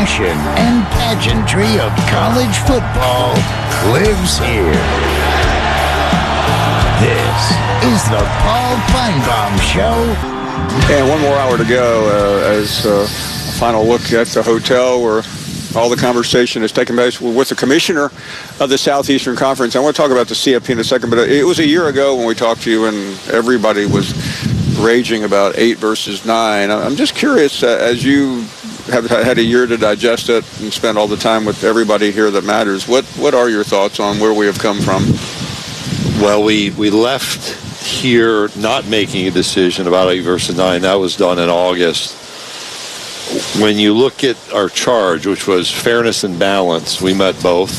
passion and pageantry of college football lives here. This is the Paul Finebaum Show. And one more hour to go as a final look at the hotel where all the conversation is taking place with the commissioner of the Southeastern Conference. I want to talk about the CFP in a second, but it was a year ago when we talked to you and everybody was raging about 8 versus 9. I'm just curious, as you have had a year to digest it and spend all the time with everybody here that matters, what are your thoughts on where we have come from? Well, we left here not making a decision about 8 versus 9. That was done in August. When you look at our charge, which was fairness and balance, we met both.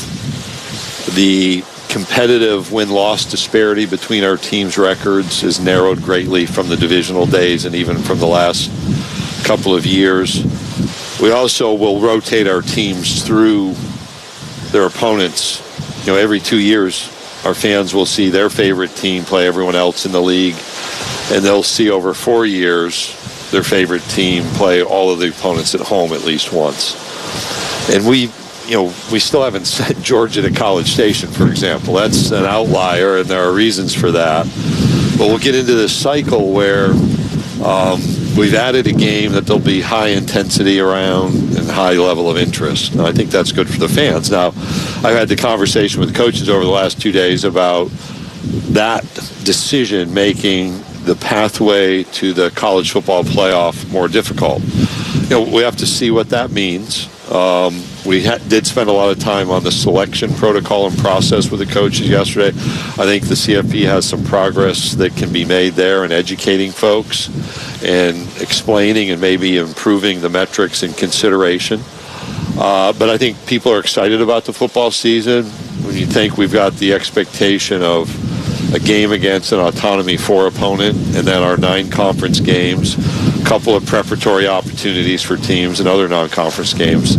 The competitive win-loss disparity between our teams' records is narrowed greatly from the divisional days and even from the last couple of years. We also will rotate our teams through their opponents. Every 2 years, our fans will see their favorite team play everyone else in the league, and they'll see over 4 years their favorite team play all of the opponents at home at least once. And we still haven't sent Georgia to College Station, for example. That's an outlier, and there are reasons for that. But we'll get into this cycle where we've added a game that there'll be high intensity around and high level of interest. And I think that's good for the fans. Now, I've had the conversation with coaches over the last 2 days about that decision making the pathway to the college football playoff more difficult. We have to see what that means. We did spend a lot of time on the selection protocol and process with the coaches yesterday. I think the CFP has some progress that can be made there in educating folks and explaining and maybe improving the metrics and consideration. But I think people are excited about the football season. When you think we've got the expectation of a game against an Autonomy 4 opponent, and then our 9 conference games, a couple of preparatory opportunities for teams and other non-conference games.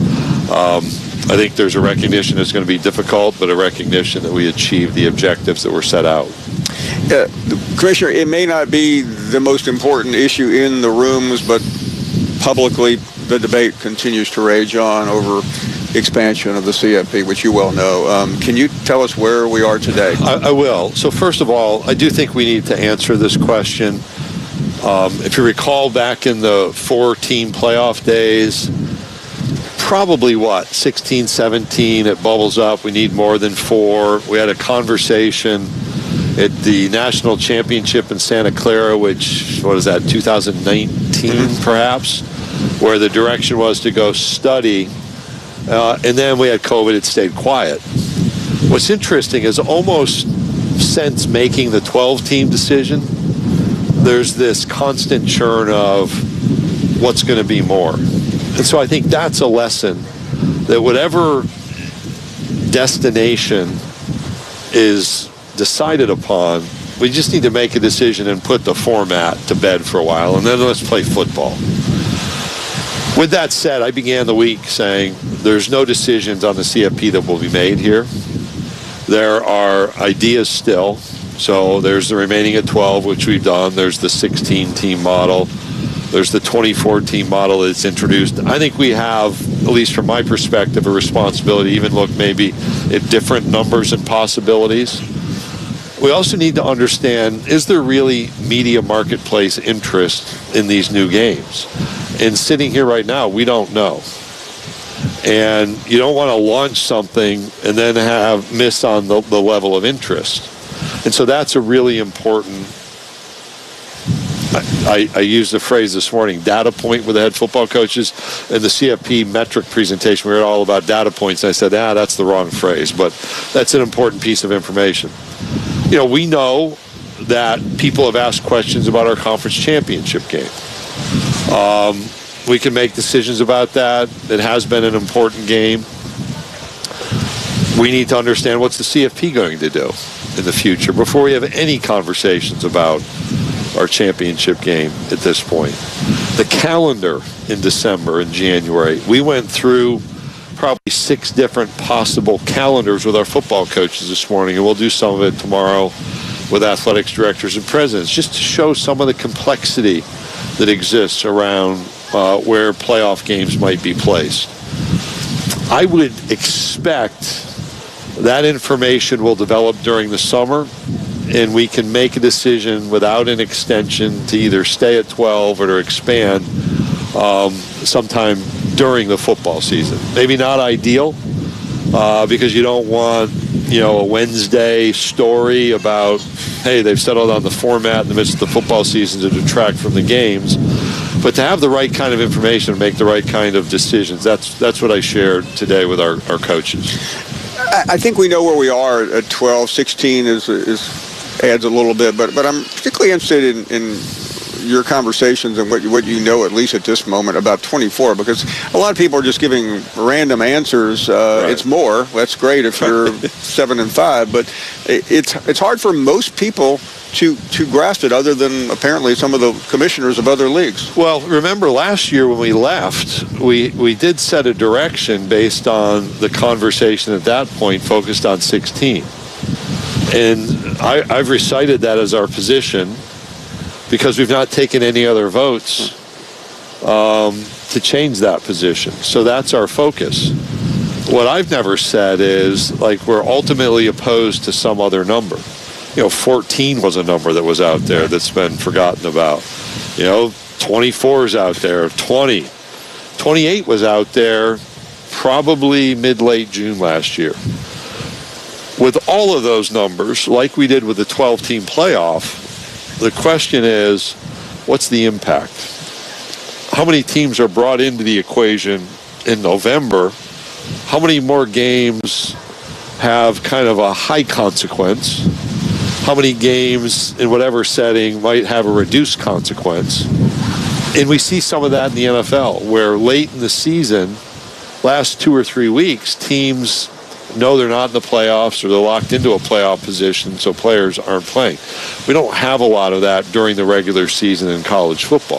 I think there's a recognition it's going to be difficult, but a recognition that we achieved the objectives that were set out. Commissioner, it may not be the most important issue in the rooms, but publicly the debate continues to rage on over expansion of the CFP, which you well know. Can you tell us where we are today? I will. So first of all, I do think we need to answer this question. If you recall back in the 4-team playoff days, probably 16, 17, it bubbles up. We need more than 4. We had a conversation at the national championship in Santa Clara, which, 2019 perhaps, where the direction was to go study. And then we had COVID, it stayed quiet. What's interesting is almost since making the 12-team decision, there's this constant churn of what's going to be more. And so I think that's a lesson that whatever destination is decided upon, we just need to make a decision and put the format to bed for a while, and then let's play football. With that said, I began the week saying there's no decisions on the CFP that will be made here. There are ideas still. So there's the remaining at 12, which we've done. There's the 16-team model. There's the 24-team model that's introduced. I think we have, at least from my perspective, a responsibility to even look maybe at different numbers and possibilities. We also need to understand, is there really media marketplace interest in these new games? And sitting here right now, we don't know. And you don't want to launch something and then miss on the level of interest. And so that's a really important, I used the phrase this morning, data point with the head football coaches. In the CFP metric presentation, we were all about data points. And I said, that's the wrong phrase, but that's an important piece of information. We know that people have asked questions about our conference championship game. We can make decisions about that. It has been an important game. We need to understand what's the CFP going to do in the future before we have any conversations about our championship game at this point. The calendar in December and January, we went through probably 6 different possible calendars with our football coaches this morning, and we'll do some of it tomorrow with athletics directors and presidents, just to show some of the complexity that exists around where playoff games might be placed. I would expect that information will develop during the summer, and we can make a decision without an extension to either stay at 12 or to expand sometime during the football season. Maybe not ideal because you don't want, a Wednesday story about, hey, they've settled on the format in the midst of the football season to detract from the games. But to have the right kind of information and make the right kind of decisions, that's what I shared today with our coaches. I think we know where we are at 12. 16 is adds a little bit, but I'm particularly interested in your conversations and what you know, at least at this moment, about 24, because a lot of people are just giving random answers. Right. It's more. That's great if you're 7-5, but it's hard for most people to grasp it, other than apparently some of the commissioners of other leagues. Well, remember last year when we left, we did set a direction based on the conversation at that point focused on 16. And I've recited that as our position because we've not taken any other votes to change that position. So that's our focus. What I've never said is, we're ultimately opposed to some other number. 14 was a number that was out there that's been forgotten about. 24 is out there, 20. 28 was out there probably mid-late June last year. With all of those numbers, like we did with the 12-team playoff, the question is, what's the impact? How many teams are brought into the equation in November? How many more games have kind of a high consequence? How many games in whatever setting might have a reduced consequence? And we see some of that in the NFL, where late in the season, last 2 or 3 weeks, teams know they're not in the playoffs or they're locked into a playoff position, so players aren't playing. We don't have a lot of that during the regular season in college football.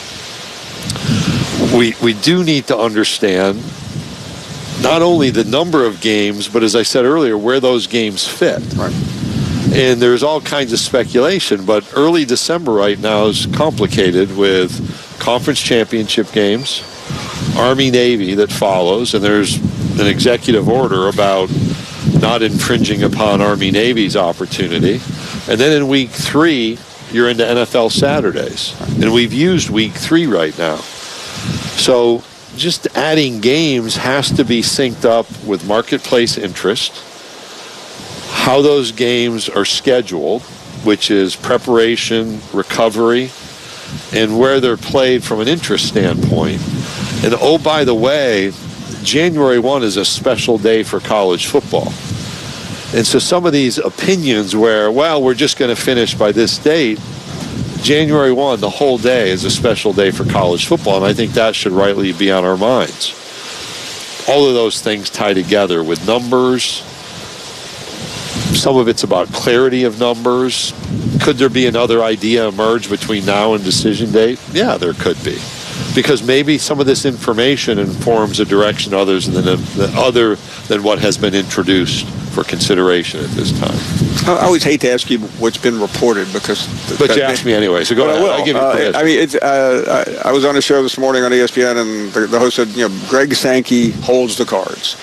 We do need to understand not only the number of games, but as I said earlier, where those games fit. Right. And there's all kinds of speculation, but early December right now is complicated with conference championship games, Army-Navy that follows, and there's an executive order about not infringing upon Army-Navy's opportunity. And then in week 3, you're into NFL Saturdays. And we've used week 3 right now. So just adding games has to be synced up with marketplace interest, how those games are scheduled, which is preparation, recovery, and where they're played from an interest standpoint. And oh, by the way, January 1 is a special day for college football. And so some of these opinions where, well, we're just going to finish by this date, January 1, the whole day is a special day for college football, and I think that should rightly be on our minds. All of those things tie together with numbers. Some of it's about clarity of numbers. Could there be another idea emerge between now and decision date? Yeah, there could be. Because maybe some of this information informs a direction other than what has been introduced for consideration at this time. I always hate to ask you what's been reported because... But you asked me anyway, so go ahead. I'll give you permission. I was on a show this morning on ESPN, and the host said, Greg Sankey holds the cards.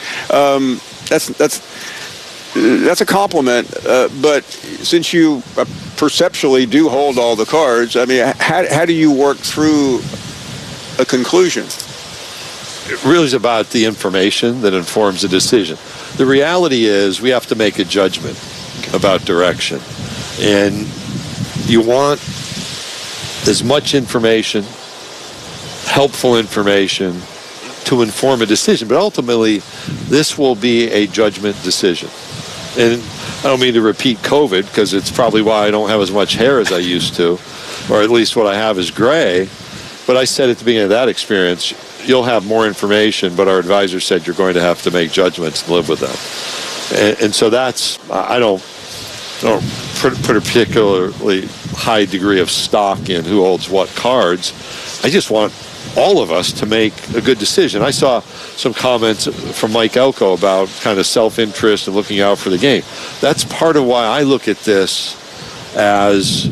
That's a compliment, but since you perceptually do hold all the cards, how do you work through a conclusion? It really is about the information that informs the decision. The reality is we have to make a judgment about direction. And you want as much information, helpful information, to inform a decision. But ultimately, this will be a judgment decision. And I don't mean to repeat COVID, because it's probably why I don't have as much hair as I used to, or at least what I have is gray. But I said at the beginning of that experience, you'll have more information, but our advisor said you're going to have to make judgments and live with them. And so that's, I don't put a particularly high degree of stock in who holds what cards. I just want all of us to make a good decision. I saw some comments from Mike Elko about kind of self-interest and looking out for the game. That's part of why I look at this as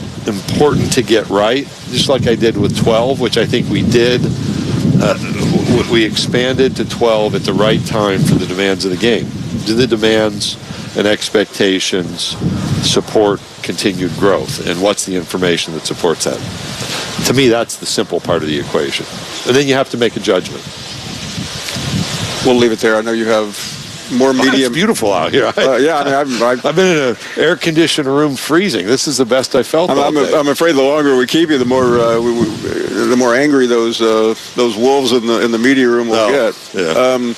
important to get right, just like I did with 12, which I think we did we expanded to 12 at the right time for the demands of the game. Do the demands and expectations support continued growth? And what's the information that supports that? To me, that's the simple part of the equation. And then you have to make a judgment. We'll leave it there. I know you have more media. It's beautiful out here. Yeah, I mean, I've been in an air-conditioned room freezing. This is the best I felt all day. I'm afraid the longer we keep you, the more angry those wolves in the media room will get. Yeah.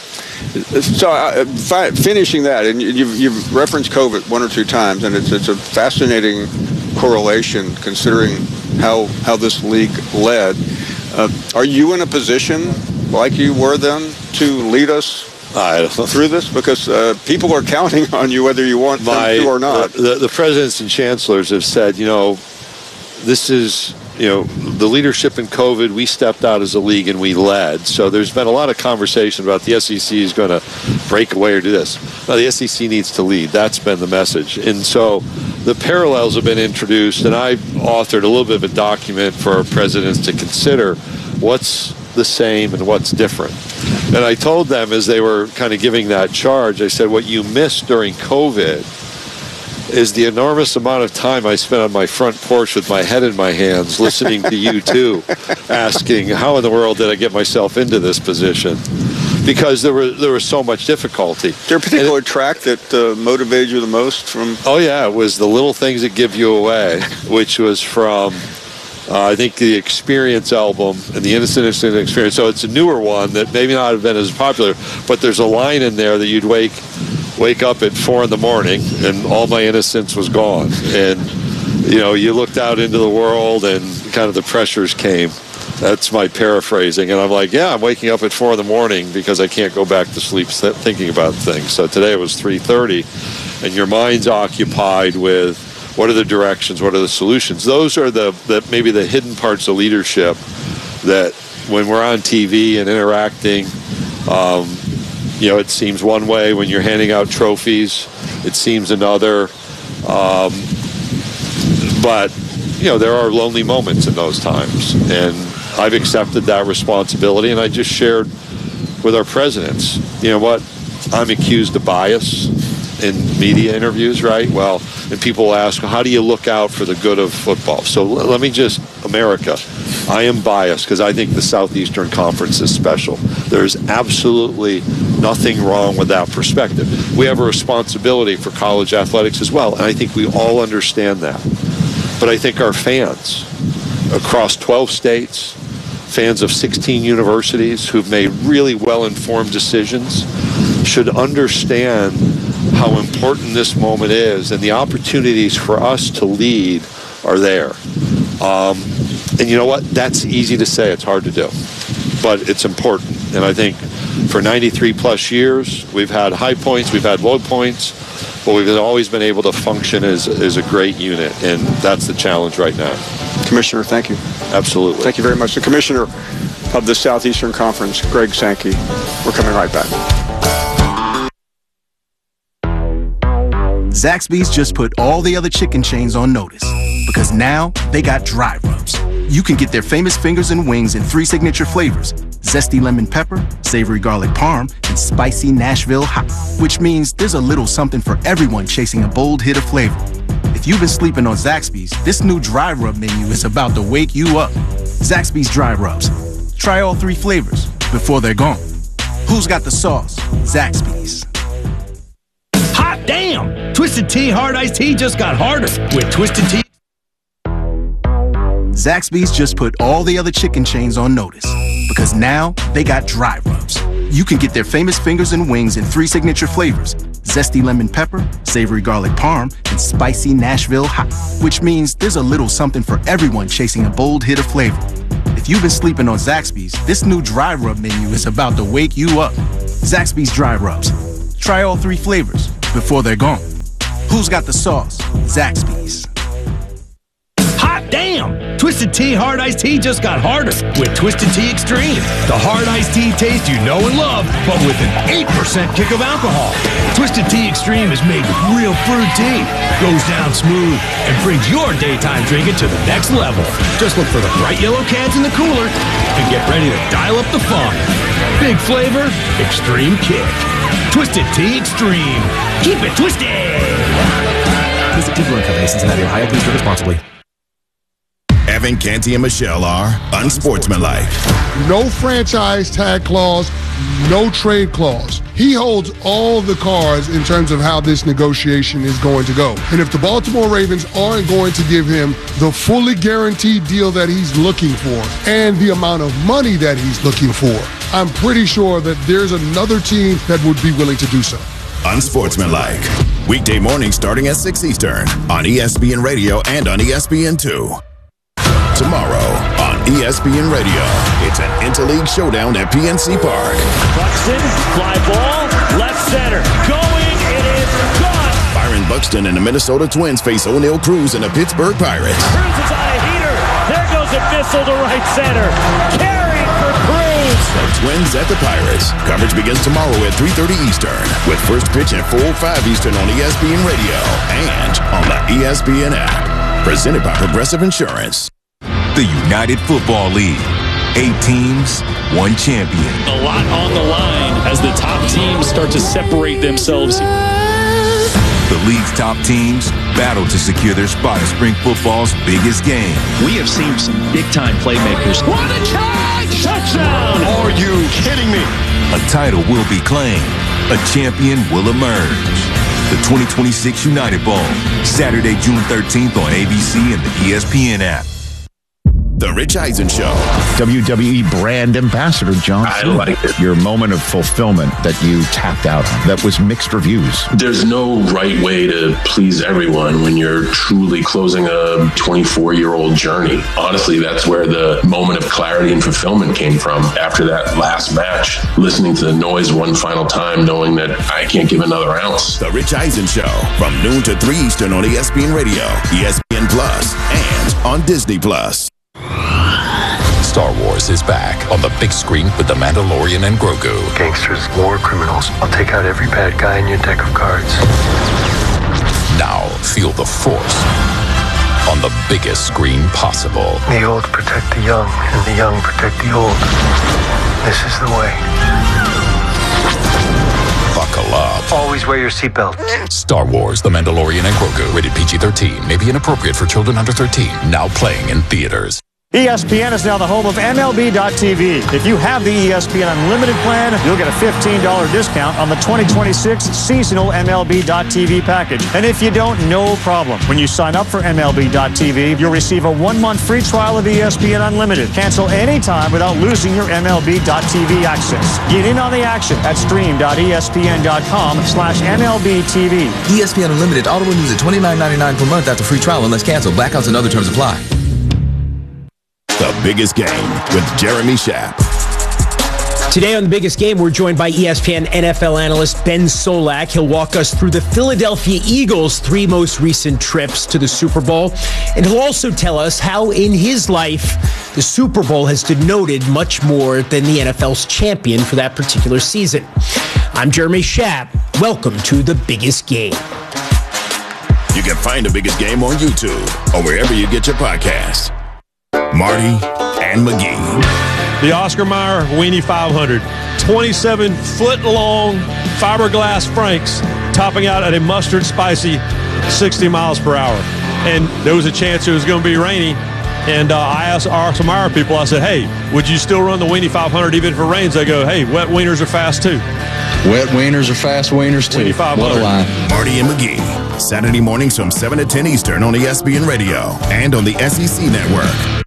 Finishing that, and you've referenced COVID one or two times, and it's a fascinating correlation considering how this league led. Are you in a position like you were then to lead us through this? Because people are counting on you whether you want them to or not. The presidents and chancellors have said, this is, the leadership in COVID, we stepped out as a league and we led. So there's been a lot of conversation about the SEC is going to break away or do this. No, the SEC needs to lead. That's been the message. And so the parallels have been introduced, and I've authored a little bit of a document for our presidents to consider what's the same and what's different. And I told them as they were kind of giving that charge, I said, what you missed during COVID is the enormous amount of time I spent on my front porch with my head in my hands listening to you two, asking, how in the world did I get myself into this position? Because there was so much difficulty. Is there a particular track that motivated you the most from? Oh, yeah, it was The Little Things That Give You Away, which was from I think the Experience album and the Innocent Experience. So it's a newer one that maybe not have been as popular, but there's a line in there that you'd wake up at 4 a.m. and all my innocence was gone. And, you looked out into the world and kind of the pressures came. That's my paraphrasing. And I'm like, I'm waking up at 4 a.m. because I can't go back to sleep thinking about things. So today it was 3:30, and your mind's occupied with what are the directions, what are the solutions. Those are maybe the hidden parts of leadership that when we're on TV and interacting, it seems one way. When you're handing out trophies, it seems another. But there are lonely moments in those times. And I've accepted that responsibility, and I just shared with our presidents, I'm accused of bias in media interviews, right? Well, and people ask, how do you look out for the good of football? So let me just, America, I am biased because I think the Southeastern Conference is special. There's absolutely nothing wrong with that perspective. We have a responsibility for college athletics as well, and I think we all understand that. But I think our fans across 12 states, fans of 16 universities who've made really well-informed decisions should understand how important this moment is, and the opportunities for us to lead are there. And you know what? That's easy to say. It's hard to do. But it's important. And I think for 93 plus years, we've had high points, we've had low points, but we've always been able to function as a great unit. And that's the challenge right now. Commissioner, thank you. Absolutely. Thank you very much. The Commissioner of the Southeastern Conference, Greg Sankey. We're coming right back. Zaxby's just put all the other chicken chains on notice because now they got dry rubs. You can get their famous fingers and wings in 3 signature flavors: zesty lemon pepper, savory garlic parm, and spicy Nashville hot, which means there's a little something for everyone chasing a bold hit of flavor. If you've been sleeping on Zaxby's, this new dry rub menu is about to wake you up. Zaxby's dry rubs. Try all 3 flavors before they're gone. Who's got the sauce? Zaxby's. Hot damn! Twisted Tea Hard Iced Tea just got harder with Twisted Tea. Zaxby's just put all the other chicken chains on notice because now they got dry rubs. You can get their famous fingers and wings in 3 signature flavors: zesty lemon pepper, savory garlic parm, and spicy Nashville hot, which means there's a little something for everyone chasing a bold hit of flavor. If you've been sleeping on Zaxby's, this new dry rub menu is about to wake you up. Zaxby's dry rubs. Try all 3 flavors before they're gone. Who's got the sauce? Zaxby's. Hot damn! Twisted Tea Hard Iced Tea just got harder with Twisted Tea Extreme. The hard iced tea taste you know and love, but with an 8% kick of alcohol. Twisted Tea Extreme is made with real fruit tea, goes down smooth, and brings your daytime drinking to the next level. Just look for the bright yellow cans in the cooler and get ready to dial up the fun. Big flavor, extreme kick. Twisted Tea Extreme. Keep it twisted. Visit Brewing Company, Cincinnati, Ohio. Please drink responsibly. Evan Canty and Michelle are unsportsmanlike. No franchise tag clause, no trade clause. He holds all the cards in terms of how this negotiation is going to go. And if the Baltimore Ravens aren't going to give him the fully guaranteed deal that he's looking for and the amount of money that he's looking for, I'm pretty sure that there's another team that would be willing to do so. Unsportsmanlike. Weekday mornings starting at 6 Eastern on ESPN Radio and on ESPN2. Tomorrow on ESPN Radio, it's an interleague showdown at PNC Park. Buxton, fly ball, left center, going, it is gone! Byron Buxton and the Minnesota Twins face O'Neal Cruz and the Pittsburgh Pirates. Cruz is on a heater, there goes a missile to right center, carrying for Cruz! The Twins at the Pirates. Coverage begins tomorrow at 3:30 Eastern, with first pitch at 4:05 Eastern on ESPN Radio and on the ESPN app. Presented by Progressive Insurance. The United Football League. 8 teams, 1 champion. A lot on the line as the top teams start to separate themselves. The league's top teams battle to secure their spot in spring football's biggest game. We have seen some big-time playmakers. What a catch! Touchdown! Are you kidding me? A title will be claimed. A champion will emerge. The 2026 United Bowl, Saturday, June 13th on ABC and the ESPN app. The Rich Eisen Show. WWE brand ambassador John Cena. I like it. Your moment of fulfillment that you tapped out on. That was mixed reviews. There's no right way to please everyone when you're truly closing a 24-year-old journey. Honestly, that's where the moment of clarity and fulfillment came from after that last match. Listening to the noise one final time, knowing that I can't give another ounce. The Rich Eisen Show from noon to 3 Eastern on ESPN Radio, ESPN Plus, and on Disney Plus. Star Wars is back on the big screen with The Mandalorian and Grogu. Gangsters, war criminals. I'll take out every bad guy in your deck of cards. Now feel the Force on the biggest screen possible. The old protect the young, and the young protect the old. This is the way. Buckle up. Always wear your seatbelt. Star Wars, The Mandalorian and Grogu. Rated PG-13. May be inappropriate for children under 13. Now playing in theaters. ESPN is now the home of MLB.tv. If you have the ESPN Unlimited plan, you'll get a $15 discount on the 2026 seasonal MLB.tv package. And if you don't, no problem. When you sign up for MLB.tv, you'll receive a 1-month free trial of ESPN Unlimited. Cancel anytime without losing your MLB.tv access. Get in on the action at stream.espn.com/MLBTV. ESPN Unlimited auto renews at $29.99 per month after free trial unless canceled. Blackouts and other terms apply. The Biggest Game with Jeremy Schaap. Today on The Biggest Game, we're joined by ESPN NFL analyst Ben Solak. He'll walk us through the Philadelphia Eagles' 3 most recent trips to the Super Bowl. And he'll also tell us how in his life, the Super Bowl has denoted much more than the NFL's champion for that particular season. I'm Jeremy Schaap. Welcome to The Biggest Game. You can find The Biggest Game on YouTube or wherever you get your podcasts. Marty and McGee. The Oscar Mayer Weenie 500. 27-foot-long fiberglass franks topping out at a mustard spicy 60 miles per hour. And there was a chance it was going to be rainy. And I asked some Mayer people, I said, hey, would you still run the Weenie 500 even if it rains? They go, hey, wet wieners are fast too. Wet wieners are fast wieners too. Weenie 500. What a line. Marty and McGee. Saturday mornings from 7 to 10 Eastern on ESPN Radio and on the SEC Network.